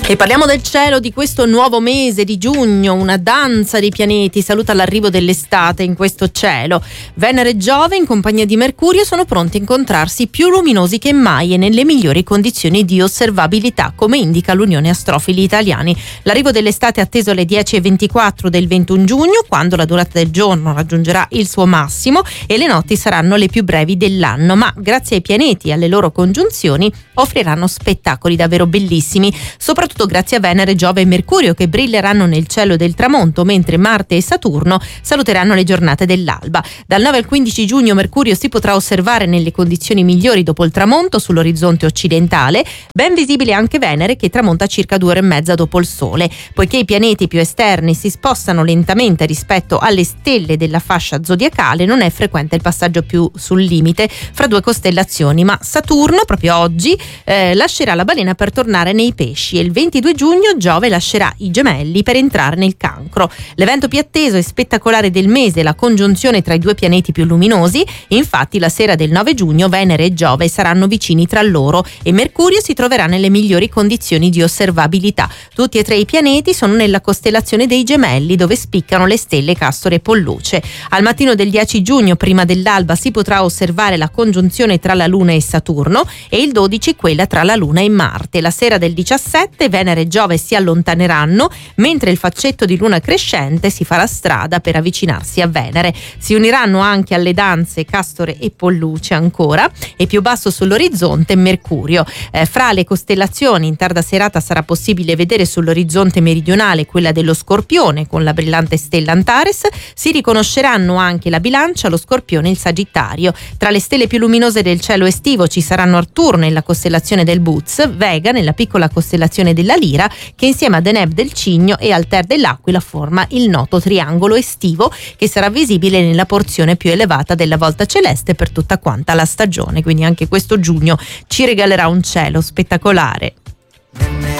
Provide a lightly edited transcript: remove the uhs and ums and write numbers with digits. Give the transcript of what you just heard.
E parliamo del cielo di questo nuovo mese di giugno, una danza dei pianeti saluta l'arrivo dell'estate in questo cielo. Venere e Giove in compagnia di Mercurio sono pronti a incontrarsi più luminosi che mai e nelle migliori condizioni di osservabilità, come indica l'Unione Astrofili Italiani. L'arrivo dell'estate è atteso alle 10:24 del 21 giugno, quando la durata del giorno raggiungerà il suo massimo e le notti saranno le più brevi dell'anno, ma grazie ai pianeti e alle loro congiunzioni offriranno spettacoli davvero bellissimi, soprattutto grazie a Venere, Giove e Mercurio, che brilleranno nel cielo del tramonto, mentre Marte e Saturno saluteranno le giornate dell'alba. Dal 9 al 15 giugno Mercurio si potrà osservare nelle condizioni migliori dopo il tramonto sull'orizzonte occidentale, ben visibile anche Venere che tramonta circa 2 ore e mezza dopo il Sole. Poiché i pianeti più esterni si spostano lentamente rispetto alle stelle della fascia zodiacale, non è frequente il passaggio più sul limite fra due costellazioni, ma Saturno proprio oggi lascerà la balena per tornare nei pesci e il 22 giugno Giove lascerà i Gemelli per entrare nel Cancro. L'evento più atteso e spettacolare del mese è la congiunzione tra i due pianeti più luminosi. Infatti la sera del 9 giugno Venere e Giove saranno vicini tra loro e Mercurio si troverà nelle migliori condizioni di osservabilità. Tutti e tre i pianeti sono nella costellazione dei Gemelli, dove spiccano le stelle Castore e Polluce. Al mattino del 10 giugno, prima dell'alba, si potrà osservare la congiunzione tra la Luna e Saturno e il 12 quella tra la Luna e Marte. La sera del 17 Venere e Giove si allontaneranno, mentre il faccetto di luna crescente si farà strada per avvicinarsi a Venere. Si uniranno anche alle danze Castore e Polluce ancora, e più basso sull'orizzonte Mercurio. Fra le costellazioni in tarda serata sarà possibile vedere sull'orizzonte meridionale quella dello Scorpione con la brillante stella Antares. Si riconosceranno anche la Bilancia, lo Scorpione e il Sagittario. Tra le stelle più luminose del cielo estivo ci saranno Arturo nella costellazione del Buz, Vega nella piccola costellazione della Lira, che insieme a Deneb del Cigno e Altair dell'Aquila forma il noto triangolo estivo, che sarà visibile nella porzione più elevata della volta celeste per tutta quanta la stagione. Quindi anche questo giugno ci regalerà un cielo spettacolare.